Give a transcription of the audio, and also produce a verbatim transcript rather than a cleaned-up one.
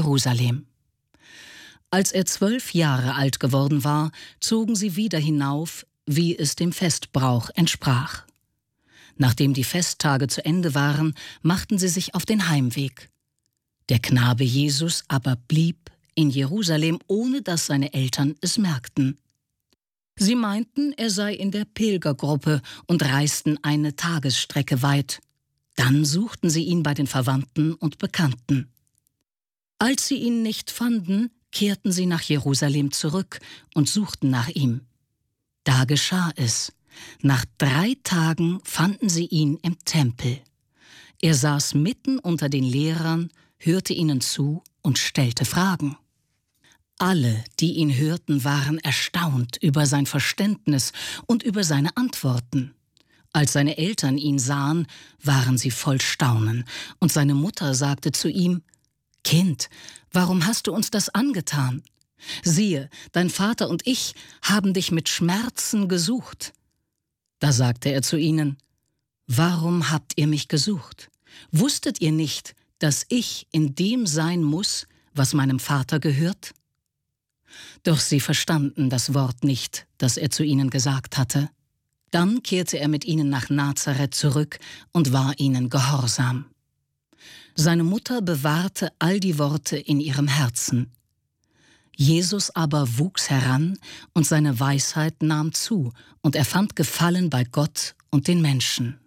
Jerusalem. Als er zwölf Jahre alt geworden war, zogen sie wieder hinauf, wie es dem Festbrauch entsprach. Nachdem die Festtage zu Ende waren, machten sie sich auf den Heimweg. Der Knabe Jesus aber blieb in Jerusalem, ohne dass seine Eltern es merkten. Sie meinten, er sei in der Pilgergruppe und reisten eine Tagesstrecke weit. Dann suchten sie ihn bei den Verwandten und Bekannten. Als sie ihn nicht fanden, kehrten sie nach Jerusalem zurück und suchten nach ihm. Da geschah es. Nach drei Tagen fanden sie ihn im Tempel. Er saß mitten unter den Lehrern, hörte ihnen zu und stellte Fragen. Alle, die ihn hörten, waren erstaunt über sein Verständnis und über seine Antworten. Als seine Eltern ihn sahen, waren sie voll Staunen, und seine Mutter sagte zu ihm: »Kind, warum hast du uns das angetan? Siehe, dein Vater und ich haben dich mit Schmerzen gesucht.« Da sagte er zu ihnen: »Warum habt ihr mich gesucht? Wusstet ihr nicht, dass ich in dem sein muss, was meinem Vater gehört?« Doch sie verstanden das Wort nicht, das er zu ihnen gesagt hatte. Dann kehrte er mit ihnen nach Nazareth zurück und war ihnen gehorsam. Seine Mutter bewahrte all die Worte in ihrem Herzen. Jesus aber wuchs heran, und seine Weisheit nahm zu, und er fand Gefallen bei Gott und den Menschen.